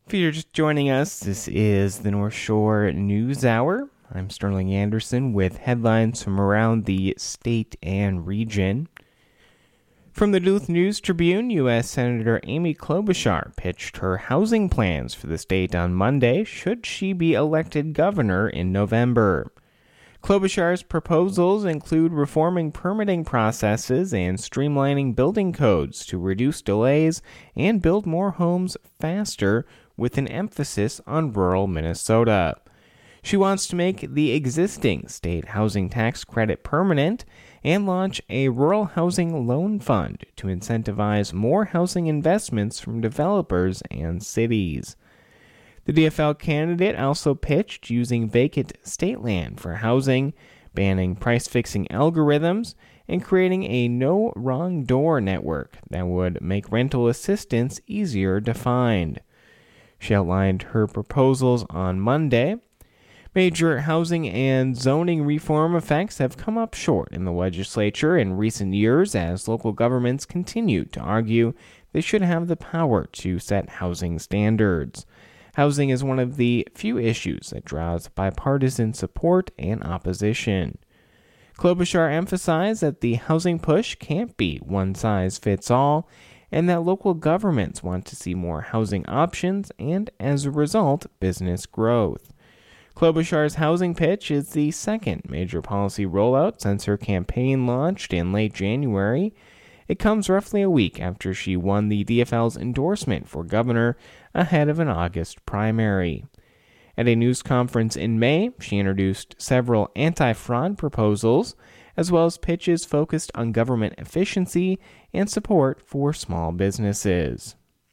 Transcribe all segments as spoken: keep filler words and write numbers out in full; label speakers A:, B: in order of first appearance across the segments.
A: If you're just joining us, this is the North Shore News Hour. I'm Sterling Anderson with headlines from around the state and region. From the Duluth News Tribune, U S Senator Amy Klobuchar pitched her housing plans for the state on Monday should she be elected governor in November. Klobuchar's proposals include reforming permitting processes and streamlining building codes to reduce delays and build more homes faster, with an emphasis on rural Minnesota. She wants to make the existing state housing tax credit permanent and launch a rural housing loan fund to incentivize more housing investments from developers and cities. The D F L candidate also pitched using vacant state land for housing, banning price-fixing algorithms, and creating a no wrong door network that would make rental assistance easier to find. She outlined her proposals on Monday. Major housing and zoning reform effects have come up short in the legislature in recent years as local governments continue to argue they should have the power to set housing standards. Housing is one of the few issues that draws bipartisan support and opposition. Klobuchar emphasized that the housing push can't be one size fits all, and that local governments want to see more housing options and, as a result, business growth. Klobuchar's housing pitch is the second major policy rollout since her campaign launched in late January. It comes roughly a week after she won the D F L's endorsement for governor ahead of an August primary. At a news conference in May, she introduced several anti-fraud proposals, as well as pitches focused on government efficiency and support for small businesses.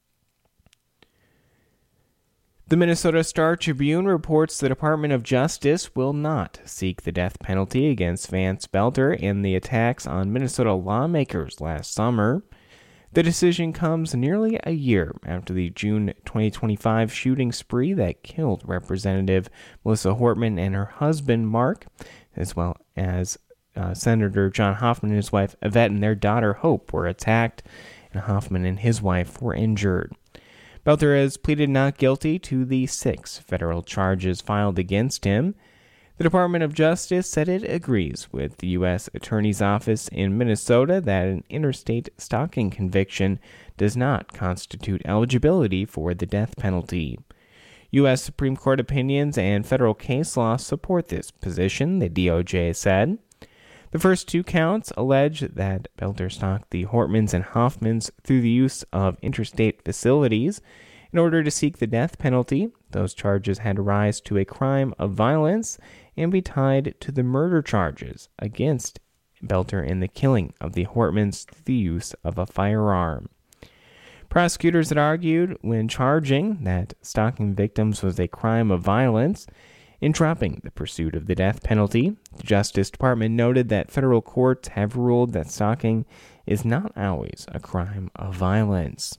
A: The Minnesota Star Tribune reports the Department of Justice will not seek the death penalty against Vance Belter in the attacks on Minnesota lawmakers last summer. The decision comes nearly a year after the June twenty twenty-five shooting spree that killed Representative Melissa Hortman and her husband, Mark, as well as uh, Senator John Hoffman and his wife, Yvette, and their daughter, Hope, were attacked, and Hoffman and his wife were injured. Belter has pleaded not guilty to the six federal charges filed against him. The Department of Justice said it agrees with the U S Attorney's Office in Minnesota that an interstate stalking conviction does not constitute eligibility for the death penalty. U S Supreme Court opinions and federal case law support this position, the D O J said. The first two counts allege that Belter stalked the Hortmans and Hoffmans through the use of interstate facilities. In order to seek the death penalty, those charges had to rise to a crime of violence and be tied to the murder charges against Belter in the killing of the Hortmans through the use of a firearm. Prosecutors had argued when charging that stalking victims was a crime of violence. In dropping the pursuit of the death penalty, the Justice Department noted that federal courts have ruled that stalking is not always a crime of violence.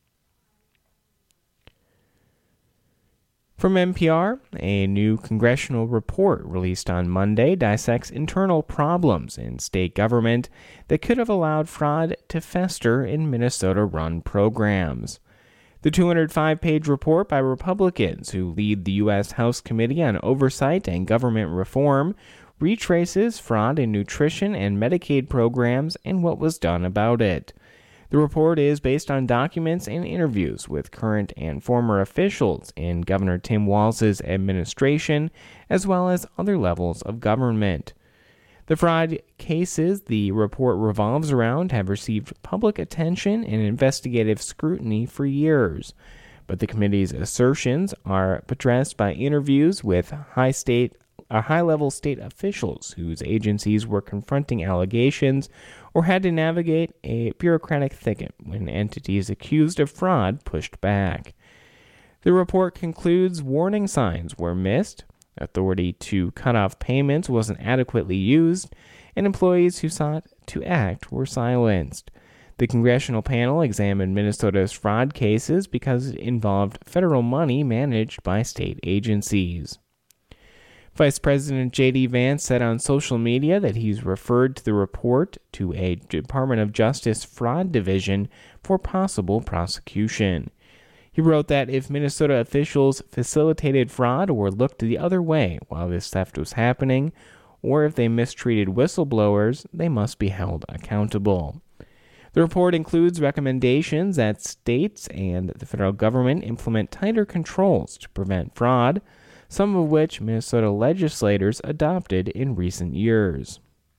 A: From N P R, a new congressional report released on Monday dissects internal problems in state government that could have allowed fraud to fester in Minnesota-run programs. The two hundred five page report by Republicans who lead the U S House Committee on Oversight and Government Reform retraces fraud in nutrition and Medicaid programs and what was done about it. The report is based on documents and interviews with current and former officials in Governor Tim Walz's administration, as well as other levels of government. The fraud cases the report revolves around have received public attention and investigative scrutiny for years, but the committee's assertions are buttressed by interviews with high state, uh, high-level state officials whose agencies were confronting allegations or had to navigate a bureaucratic thicket when entities accused of fraud pushed back. The report concludes warning signs were missed, authority to cut off payments wasn't adequately used, and employees who sought to act were silenced. The congressional panel examined Minnesota's fraud cases because it involved federal money managed by state agencies. Vice President J D Vance said on social media that he's referred to the report to a Department of Justice fraud division for possible prosecution. He wrote that if Minnesota officials facilitated fraud or looked the other way while this theft was happening, or if they mistreated whistleblowers, they must be held accountable. The report includes recommendations that states and the federal government implement tighter controls to prevent fraud, some of which Minnesota legislators adopted in recent years.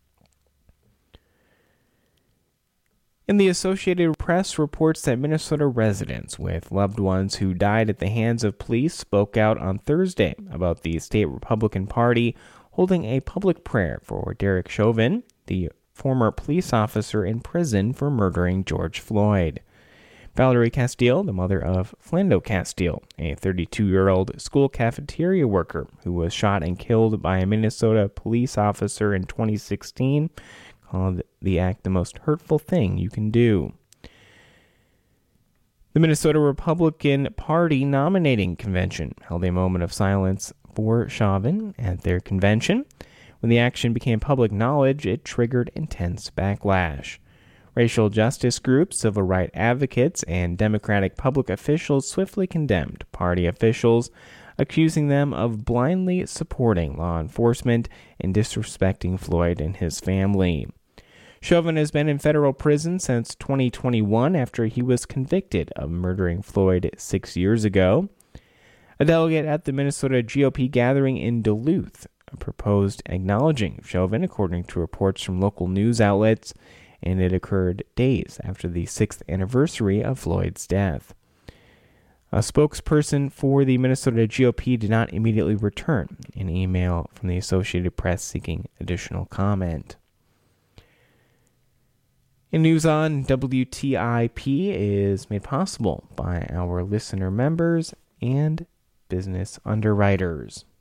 A: And the Associated Press reports that Minnesota residents with loved ones who died at the hands of police spoke out on Thursday about the state Republican Party holding a public prayer for Derek Chauvin, the former police officer in prison for murdering George Floyd. Valerie Castile, the mother of Flando Castile, a thirty-two-year-old school cafeteria worker who was shot and killed by a Minnesota police officer in twenty sixteen, called the act the most hurtful thing you can do. The Minnesota Republican Party nominating convention held a moment of silence for Chauvin at their convention. When the action became public knowledge, it triggered intense backlash. Racial justice groups, civil rights advocates, and Democratic public officials swiftly condemned party officials, accusing them of blindly supporting law enforcement and disrespecting Floyd and his family. Chauvin has been in federal prison since twenty twenty-one after he was convicted of murdering Floyd six years ago. A delegate at the Minnesota G O P gathering in Duluth proposed acknowledging Chauvin, according to reports from local news outlets, and it occurred days after the sixth anniversary of Floyd's death. A spokesperson for the Minnesota G O P did not immediately return an email from the Associated Press seeking additional comment. And news on W T I P is made possible by our listener members and business underwriters.